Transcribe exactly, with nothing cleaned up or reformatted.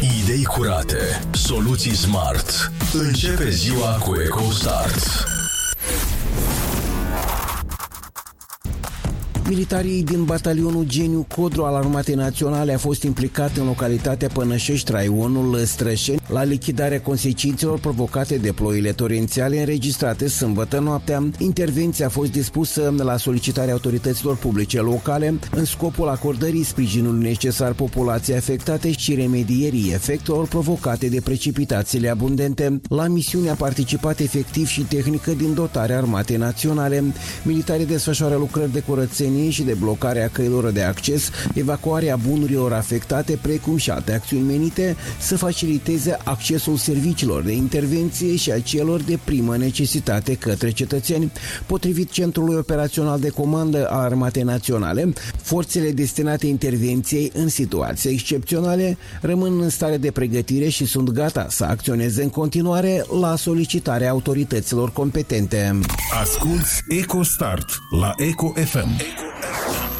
Idei curate, soluții smart. Începe ziua cu EcoStart. Militarii din batalionul Geniu Codru al Armatei Naționale a fost implicat în localitatea Pănășești, raionul Strășeni, la lichidarea consecințelor provocate de ploile torențiale înregistrate sâmbătă noaptea. Intervenția a fost dispusă la solicitarea autorităților publice locale în scopul acordării sprijinului necesar populației afectate și remedierii efectelor provocate de precipitațiile abundente. La misiune a participat efectiv și tehnică din dotarea Armatei Naționale. Militarii desfășoară lucrări de curățenie și de blocarea căilor de acces, evacuarea bunurilor afectate, precum și alte acțiuni menite să faciliteze accesul serviciilor de intervenție și a celor de primă necesitate către cetățeni. Potrivit Centrului Operațional de Comandă al Armatei Naționale, forțele destinate intervenției în situații excepționale rămân în stare de pregătire și sunt gata să acționeze în continuare la solicitarea autorităților competente. Asculți EcoStart la Eco F M.